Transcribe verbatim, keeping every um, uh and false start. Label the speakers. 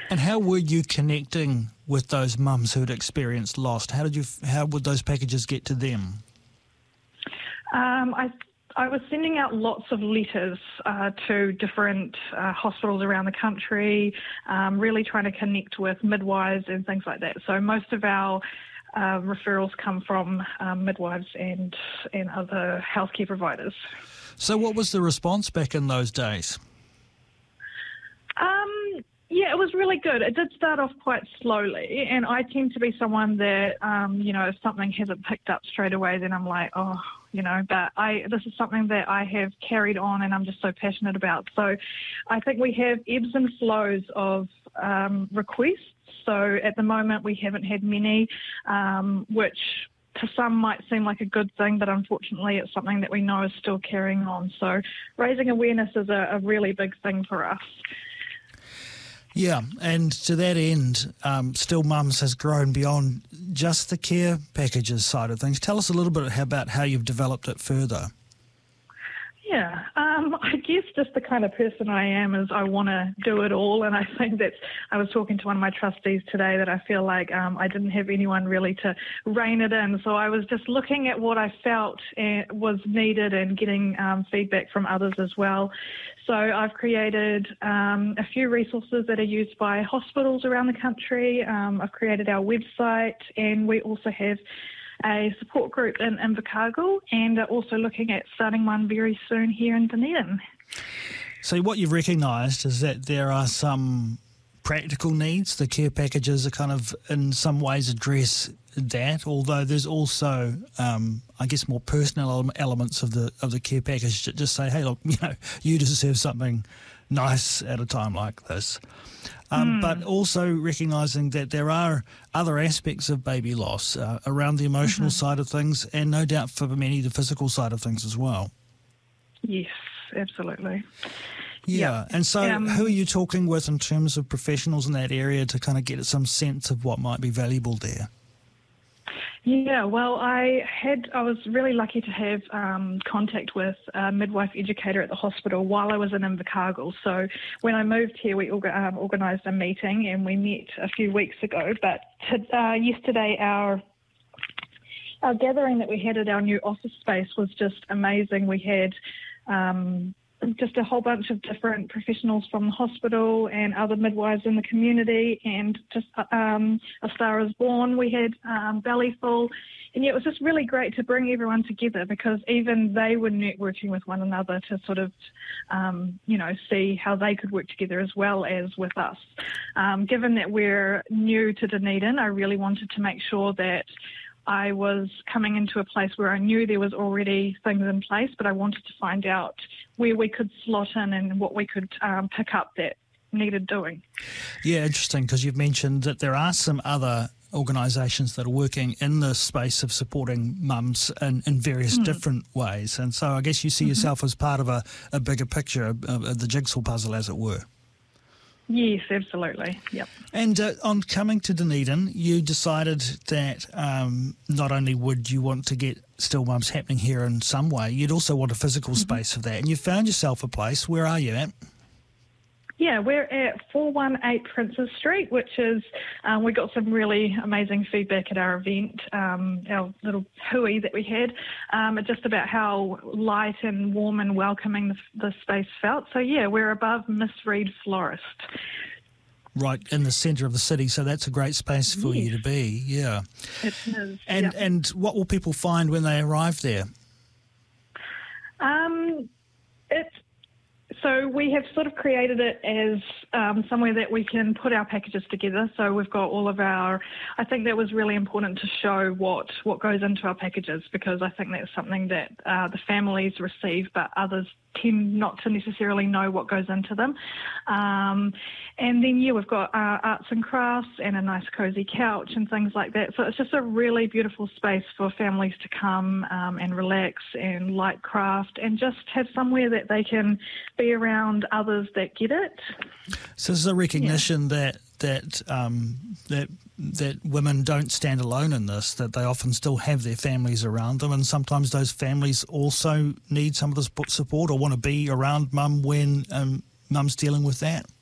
Speaker 1: And how were you connecting with those mums who had experienced loss? How did you? How would those packages get to them?
Speaker 2: Um, I I was sending out lots of letters uh, to different uh, hospitals around the country, um, really trying to connect with midwives and things like that. So most of our uh, referrals come from um, midwives and and other healthcare providers.
Speaker 1: So what was the response back in those days?
Speaker 2: Um, yeah, it was really good. It did start off quite slowly, and I tend to be someone that, um, you know, if something hasn't picked up straight away, then I'm like, oh, you know, but I this is something that I have carried on and I'm just so passionate about. So I think we have ebbs and flows of um, requests. So at the moment we haven't had many, um, which to some might seem like a good thing, but unfortunately it's something that we know is still carrying on. So raising awareness is a, a really big thing for us.
Speaker 1: Yeah, and to that end, um, Still Mums has grown beyond just the care packages side of things. Tell us a little bit about how you've developed it further.
Speaker 2: Yeah, um, I guess just the kind of person I am is I want to do it all, and I think that's, I was talking to one of my trustees today that I feel like um, I didn't have anyone really to rein it in, so I was just looking at what I felt was needed and getting um, feedback from others as well. So I've created um, a few resources that are used by hospitals around the country. Um, I've created our website, and we also have a support group in Invercargill, and are also looking at starting one very soon here in Dunedin.
Speaker 1: So what you've recognised is that there are some practical needs. The care packages are kind of in some ways address that, although there's also, um, I guess, more personal elements of the of the care package that just say, hey, look, you know, you deserve something nice at a time like this. Um, mm. But also recognising that there are other aspects of baby loss uh, around the emotional mm-hmm. side of things, and no doubt for many the physical side of things as well.
Speaker 2: Yes, absolutely.
Speaker 1: Yeah, yep. And so um, who are you talking with in terms of professionals in that area to kind of get some sense of what might be valuable there?
Speaker 2: Yeah, well, I had I was really lucky to have um, contact with a midwife educator at the hospital while I was in Invercargill. So when I moved here, we orga- um, organised a meeting, and we met a few weeks ago. But to, uh, yesterday, our our gathering that we had at our new office space was just amazing. We had um, just a whole bunch of different professionals from the hospital and other midwives in the community, and just um, A Star Is Born. We had um, Bellyful, and yeah, it was just really great to bring everyone together, because even they were networking with one another to sort of, um, you know, see how they could work together as well as with us. Um, given that we're new to Dunedin, I really wanted to make sure that I was coming into a place where I knew there was already things in place, but I wanted to find out where we could slot in and what we could um, pick up that needed doing.
Speaker 1: Yeah, interesting, because you've mentioned that there are some other organisations that are working in the space of supporting mums in, in various mm. different ways. And so I guess you see mm-hmm. yourself as part of a, a bigger picture of, of the jigsaw puzzle, as it were.
Speaker 2: Yes, absolutely. Yep.
Speaker 1: And uh, on coming to Dunedin, you decided that um, not only would you want to get Still Mums happening here in some way, you'd also want a physical mm-hmm. space for that. And you found yourself a place. Where are you at?
Speaker 2: Yeah, we're at four one eight Princes Street, which is, um, we got some really amazing feedback at our event, um, our little hui that we had, um, just about how light and warm and welcoming the, the space felt. So yeah, we're above Miss Reed Florist.
Speaker 1: Right in the centre of the city, so that's a great space for yes. you to be, yeah.
Speaker 2: It is,
Speaker 1: And,
Speaker 2: yep.
Speaker 1: and what will people find when they arrive there?
Speaker 2: Um, it's So we have sort of created it as um, somewhere that we can put our packages together. So we've got all of our, I think that was really important to show what, what goes into our packages, because I think that's something that uh, the families receive, but others tend not to necessarily know what goes into them. Um, and then, yeah, we've got uh, arts and crafts and a nice cosy couch and things like that. So it's just a really beautiful space for families to come um, and relax and light craft and just have somewhere that they can be around others that get it.
Speaker 1: So there's a recognition yeah. that that um, that that women don't stand alone in this, that they often still have their families around them, and sometimes those families also need some of the support or want to be around mum when um, mum's dealing with that.